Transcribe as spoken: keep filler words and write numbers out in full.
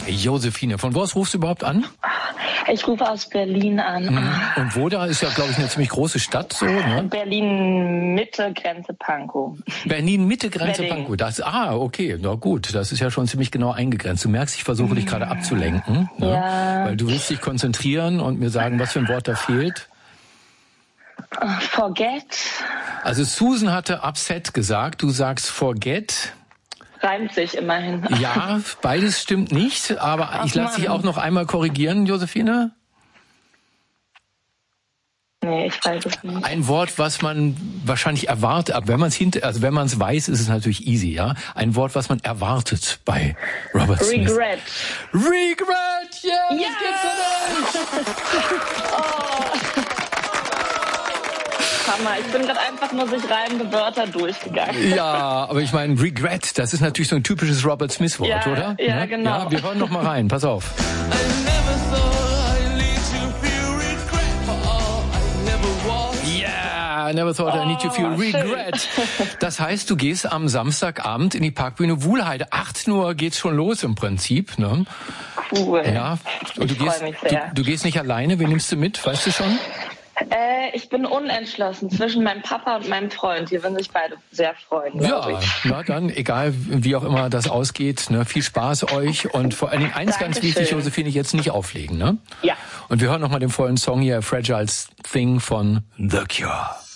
Josephine, von wo aus rufst du überhaupt an? Ich rufe aus Berlin an. Und wo da ist ja, glaube ich, eine ziemlich große Stadt, so, ne? Berlin Mitte, Grenze Pankow. Berlin Mitte, Grenze Berlin. Pankow. Das, ah, okay, na gut, das ist ja schon ziemlich genau eingegrenzt. Du merkst, ich versuche dich gerade abzulenken, ne? Ja. Weil du willst dich konzentrieren und mir sagen, was für ein Wort da fehlt. Forget. Also Susan hatte upset gesagt, du sagst forget. Reimt sich immerhin. Ja, beides stimmt nicht, aber Ach, ich lasse dich Mann. auch noch einmal korrigieren, Josephine. Nee, ich weiß es nicht. Ein Wort, was man wahrscheinlich erwartet, aber wenn man es hinter, also wenn man es weiß, ist es natürlich easy, ja. Ein Wort, was man erwartet bei Robert Smith. Regret. Regret, yeah, Ja! das geht's Oh. Hammer, ich bin gerade einfach nur sich reimende Wörter durchgegangen. Ja, aber ich meine, Regret, das ist natürlich so ein typisches Robert Smith-Wort, Ja, oder? ja, genau. Ja, wir hören noch mal rein, pass auf. Yeah, I never thought I need to feel Oh, schön. regret. Das heißt, du gehst am Samstagabend in die Parkbühne Wuhlheide. achtzehn Uhr geht's schon los im Prinzip, ne? Cool. Ja. Und Ich du freu gehst, mich du, sehr. du gehst nicht alleine. Wen nimmst du mit? Weißt du schon? Äh, ich bin unentschlossen zwischen meinem Papa und meinem Freund. Die würden sich beide sehr freuen, glaube Ja, ich. na dann, egal wie auch immer das ausgeht, ne, viel Spaß euch und vor allen Dingen eins ganz Dankeschön. wichtig, Josephine, jetzt nicht auflegen, ne? Ja. Und wir hören nochmal den vollen Song hier, Fragile Thing von The Cure.